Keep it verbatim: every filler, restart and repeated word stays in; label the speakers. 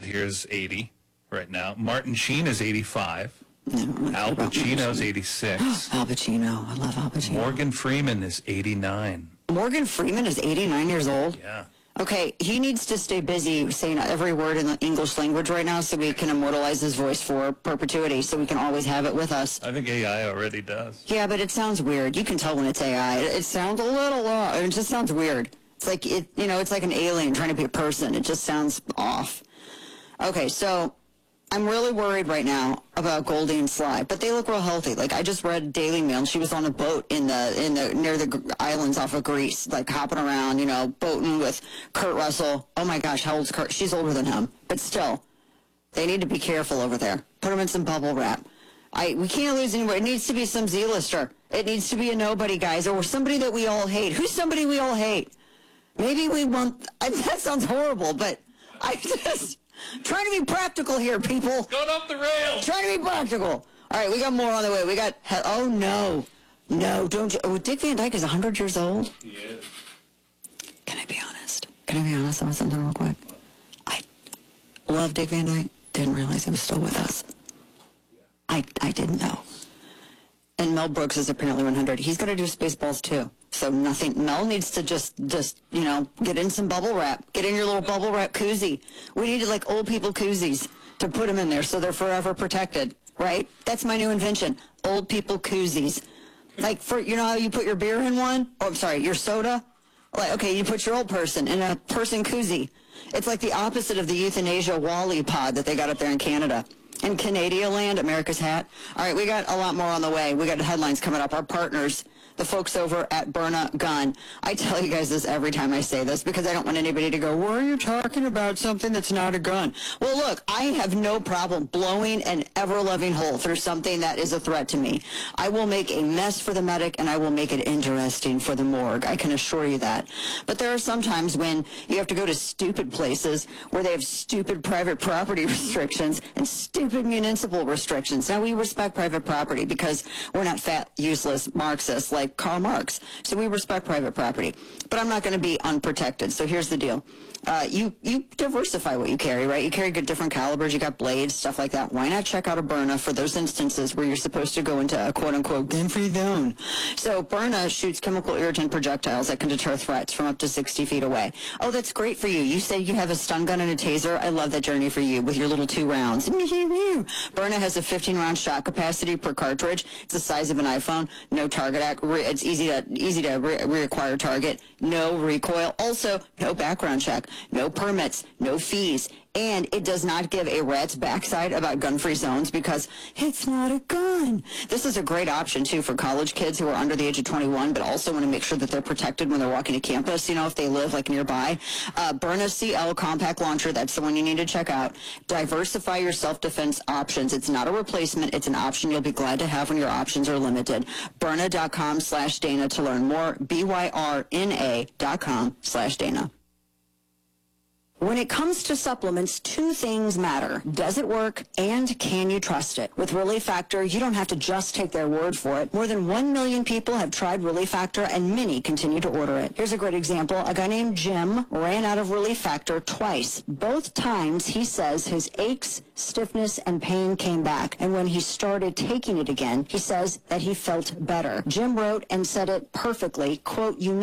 Speaker 1: here is eighty right now. Martin Sheen is eighty-five.
Speaker 2: No,
Speaker 1: Al Pacino's eighty-six.
Speaker 2: Al Pacino. I love Al Pacino.
Speaker 1: Morgan Freeman is eighty-nine.
Speaker 2: Morgan Freeman is eighty-nine years old?
Speaker 1: Yeah.
Speaker 2: Okay, he needs to stay busy saying every word in the English language right now so we can immortalize his voice for perpetuity, so we can always have it with us.
Speaker 1: I think A I already does.
Speaker 2: Yeah, but it sounds weird. You can tell when it's A I. It, it sounds a little off. It just sounds weird. It's like, it, you know, it's like an alien trying to be a person. It just sounds off. Okay, so I'm really worried right now about Goldie and Sly, but they look real healthy. Like, I just read Daily Mail, and she was on a boat in the in the near the islands off of Greece, like hopping around, you know, boating with Kurt Russell. Oh my gosh, how old's Kurt? She's older than him, but still, they need to be careful over there. Put them in some bubble wrap. I we can't lose anybody. It needs to be some Z-lister. It needs to be a nobody, guys, or somebody that we all hate. Who's somebody we all hate? Maybe we want. I, that sounds horrible, but I just. Trying to be practical here, people.
Speaker 1: Going off the rails.
Speaker 2: Trying to be practical. All right, we got more on the way. We got, oh, no. No, don't you. Oh, Dick Van Dyke is one hundred years old?
Speaker 1: He is.
Speaker 2: Can I be honest? Can I be honest about something real quick? I love Dick Van Dyke. Didn't realize he was still with us. I, I didn't know. And Mel Brooks is apparently one hundred. He's going to do Spaceballs, too. So nothing. Mel needs to just, just, you know, get in some bubble wrap. Get in your little bubble wrap koozie. We needed, like, old people koozies to put them in there so they're forever protected, right? That's my new invention. Old people koozies. Like, for, you know how you put your beer in one? Oh, I'm sorry, your soda? Like, okay, you put your old person in a person koozie. It's like the opposite of the euthanasia Wally pod that they got up there in Canada. In Canada land, America's hat. All right, we got a lot more on the way. We got headlines coming up. Our partners, the folks over at Byrna Gun. I tell you guys this every time I say this because I don't want anybody to go, why are you talking about something that's not a gun? Well, look, I have no problem blowing an ever-loving hole through something that is a threat to me. I will make a mess for the medic, and I will make it interesting for the morgue. I can assure you that. But there are some times when you have to go to stupid places where they have stupid private property restrictions and stupid municipal restrictions. Now, we respect private property because we're not fat, useless Marxists like Karl Marx. So we respect private property. But I'm not going to be unprotected. So here's the deal. Uh, you, you diversify what you carry, right? You carry good different calibers. You got blades, stuff like that. Why not check out a Byrna for those instances where you're supposed to go into a quote-unquote gun-free zone? So Byrna shoots chemical irritant projectiles that can deter threats from up to sixty feet away. Oh, that's great for you. You say you have a stun gun and a taser. I love that journey for you with your little two rounds. Byrna has a fifteen round shot capacity per cartridge. It's the size of an iPhone. No target act. It's easy to easy to re reacquire target. No recoil. Also, no background check. No permits, no fees, and it does not give a rat's backside about gun-free zones because it's not a gun. This is a great option, too, for college kids who are under the age of twenty-one but also want to make sure that they're protected when they're walking to campus, you know, if they live, like, nearby. Uh, Byrna C L Compact Launcher, that's the one you need to check out. Diversify your self-defense options. It's not a replacement. It's an option you'll be glad to have when your options are limited. Byrna.com slash Dana to learn more. B Y R N A dot com slash Dana. When it comes to supplements, two things matter. Does it work, and can you trust it? With Relief Factor, you don't have to just take their word for it. More than one million people have tried Relief Factor, and many continue to order it. Here's a great example. A guy named Jim ran out of Relief Factor twice. Both times, he says his aches, stiffness, and pain came back. And when he started taking it again, he says that he felt better. Jim wrote and said it perfectly, quote, you